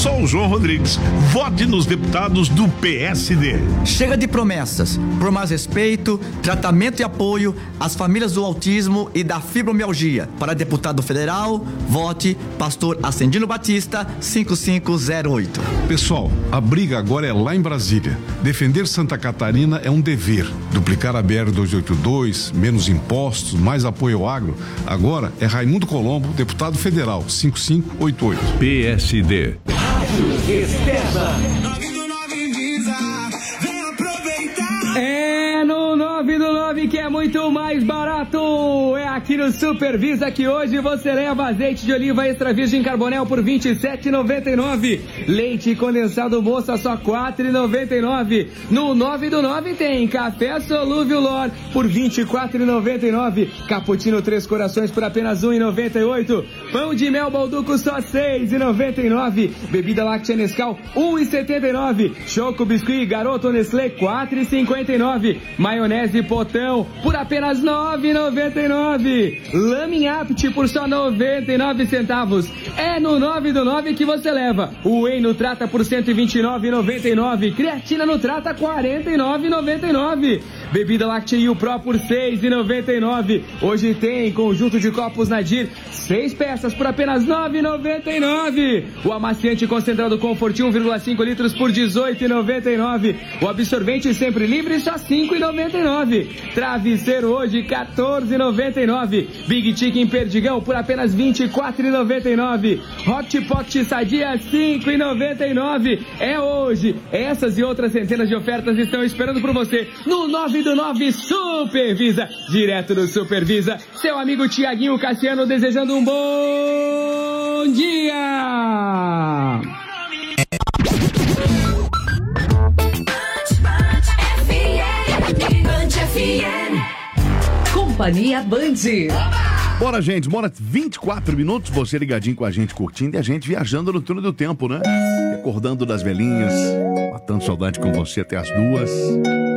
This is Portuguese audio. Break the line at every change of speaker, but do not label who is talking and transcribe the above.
sou o João Rodrigues. Vote nos deputados do PSD.
Chega de promessas. Por mais respeito, tratamento e apoio às famílias do autismo e da fibromialgia. Para deputado federal, vote Pastor Ascendino Batista, 5508.
Pessoal, a briga agora é lá em Brasília. Defender Santa Catarina é um dever. Duplicar a BR-282, menos impostos, mais apoio ao agro. Agora é Raimundo Colombo, deputado federal, 5588.
PSD.
É no 9 que é muito mais barato. É aqui no Supervisa que hoje você leva azeite de oliva extra virgem Carbonel por R$ 27,99. Leite condensado moça só R$ 4,99. No 9 tem café solúvel Lor por R$ 24,99. Cappuccino Três Corações por apenas R$ 1,98. Pão de mel Balduco só R$ 6,99. Bebida láctea Nescau R$ 1,79. Choco Biscuit Garoto Nestlé R$ 4,59. Maionese Potão por apenas R$ 9,99. Lamin Apt por só 99 centavos. É no 9 que você leva. O Whey no Trata por R$ 129,99. Creatina no Trata R$ 49,99. Bebida Láctea e o Pro por R$ 6,99. Hoje tem conjunto de copos Nadir, 6 peças por apenas R$ 9,99. O amaciante concentrado Comfort 1,5 litros por R$ 18,99. O absorvente Sempre Livre só R$ 5,99. Travesseiro hoje R$ 14,99. Big Chicken Perdigão por apenas R$ 24,99. Hot Pot Sadia R$ 5,99. É hoje. Essas e outras centenas de ofertas estão esperando por você no 9 Supervisa. Direto do Supervisa, seu amigo Tiaguinho Cassiano desejando um bom dia.
Companhia Band.
Bora, gente, bora 24 minutos, você ligadinho com a gente, curtindo e a gente viajando no túnel do tempo, né? Recordando das velhinhas, matando saudade com você até as 2.